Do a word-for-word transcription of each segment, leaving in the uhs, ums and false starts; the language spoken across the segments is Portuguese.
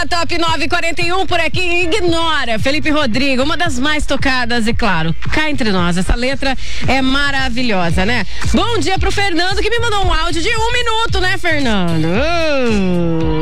Top nove quarenta e um por aqui. Ignora, Felipe Rodrigo, uma das mais tocadas e claro, cá entre nós, essa letra é maravilhosa, né? Bom dia pro Fernando que me mandou um áudio de um minuto, né, Fernando? Uh.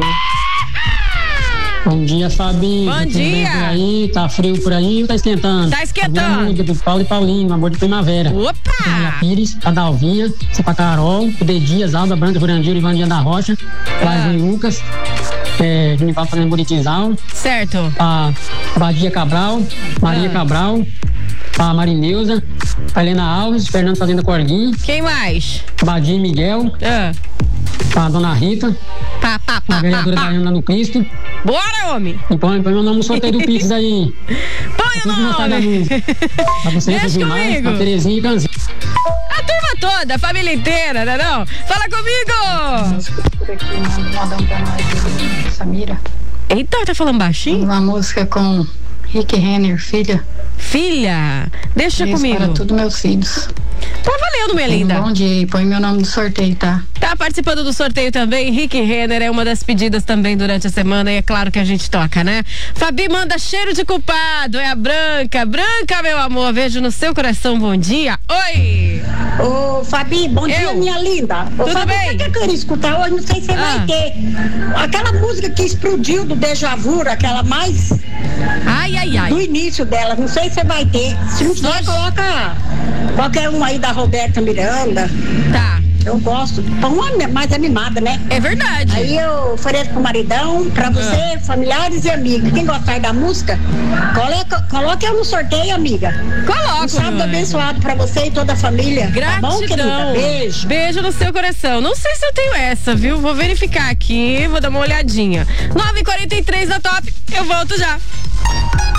Bom dia, Fabi. Bom Tudo dia. bem por aí? Tá frio por aí ou tá esquentando? Tá esquentando. Do Paulo e Paulinho, amor de primavera. Opa! Maria Pires, a Dalvinha, pra Carol, o D Dias, Alda Branca, Jurandir, Ivandinha da Rocha, Flávio e Lucas, é, Junival fazendo Buritizal. Certo. A Badia Cabral, Maria Ah. Cabral, a Marineuza, a Helena Alves, Fernando Fazenda Corguinho. Quem mais? Badia e Miguel, Ah. a Dona Rita, Pá, pá, a pá, vereadora pá, pá. Daiana no Cristo. Bora, homem! E põe, põe meu nome no sorteio do Pix aí. Põe o nome! Pra você, Deixa Gilmar, comigo. pra Terezinha e Canzinha. A turma toda, a família inteira, né não? Fala comigo! Por aqui, manda um modão pra nós, Samira. Eita, tá falando baixinho? Uma música com Rick Renner, filha. Filha, deixa Isso comigo. para todos meus filhos. Tá valendo, minha linda. Um bom dia e põe meu nome no sorteio, tá? Tá participando do sorteio também, Rick Renner é uma das pedidas também durante a semana e é claro que a gente toca, né? Fabi manda cheiro de culpado, é a Branca. Branca, meu amor, vejo no seu coração, bom dia. Oi! Ô, Fabi, bom dia, Eu? minha linda. Ô, Tudo Fabi, bem? sabe o que eu queria escutar hoje? Não sei se você Ah. vai ter. Aquela música que explodiu do Deja Vu, aquela mais Ai, ai, do ai. início dela. Não sei se você vai ter. Se não tiver, coloca qualquer um aí da Roberta Miranda. Tá, Eu gosto. Põe uma mais animada, né? é verdade. Aí eu ofereço pro maridão, pra você, Ah. familiares e amigos. Quem gostar da música, coloca, coloque eu no sorteio, amiga. Coloca. Um sábado meu anjo. abençoado pra você e toda a família. Tá bom, querida? Gratidão. Beijo. Beijo no seu coração. Não sei se eu tenho essa, viu? Vou verificar aqui, vou dar uma olhadinha. nove e quarenta e três da Top, eu volto já.